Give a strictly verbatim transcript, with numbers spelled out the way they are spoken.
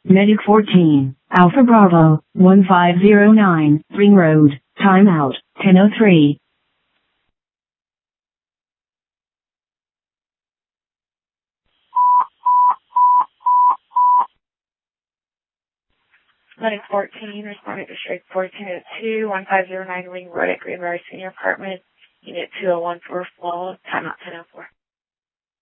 Medic fourteen, Alpha Bravo, one five zero nine, Ring Road, timeout, ten oh three. Medic fourteen, responding to strike fourteen oh two, one five zero nine Ring Road at Green River Senior Apartment, Unit two oh one for flow, timeout ten oh four.